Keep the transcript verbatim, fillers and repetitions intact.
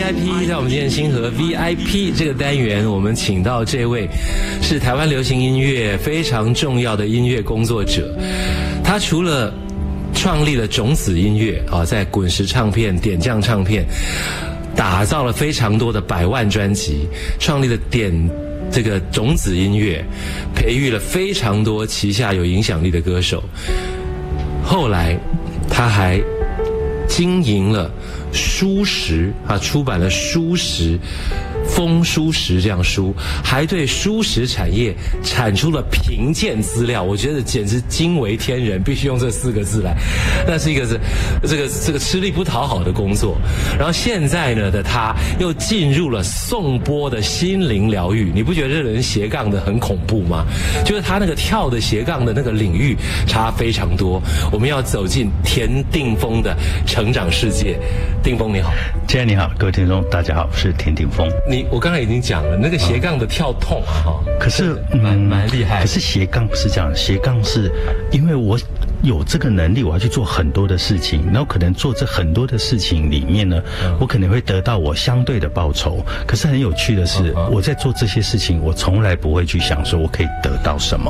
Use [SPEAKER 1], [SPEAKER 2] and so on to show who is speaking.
[SPEAKER 1] I P， 在我们今天星河 V I P 这个单元，我们请到这位是台湾流行音乐非常重要的音乐工作者。他除了创立了种子音乐啊，在滚石唱片、点将唱片打造了非常多的百万专辑，创立了点这个种子音乐，培育了非常多旗下有影响力的歌手。后来他还经营了书食啊，出版了书食、风书食这样书，还对书食产业产出了评鉴资料，我觉得简直惊为天人，必须用这四个字来。那是一个是这个这个吃力不讨好的工作。然后现在呢的他又进入了颂钵的心灵疗愈，你不觉得这个人斜杠的很恐怖吗？就是他那个跳的斜杠的那个领域差非常多。我们要走进田定峰的成长世界。定峰你好。
[SPEAKER 2] 家人你好，各位听众大家好，我是田定峰。
[SPEAKER 1] 你我刚才已经讲了，那个斜杠的跳痛啊哈、嗯，
[SPEAKER 2] 可是
[SPEAKER 1] 蛮蛮厉害。
[SPEAKER 2] 可是斜杠不是这样，斜杠是因为我有这个能力，我要去做很多的事情，然后可能做这很多的事情里面呢，嗯、我可能会得到我相对的报酬。可是很有趣的是，嗯、我在做这些事情，我从来不会去想说我可以得到什么。